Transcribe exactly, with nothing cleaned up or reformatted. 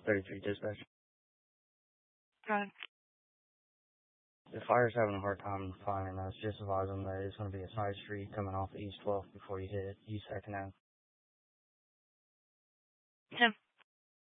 thirty-three dispatch. Good. The fire's having a hard time finding us. Just advise them that it's going to be a side street coming off of East twelfth before you hit East second Ave. Tim.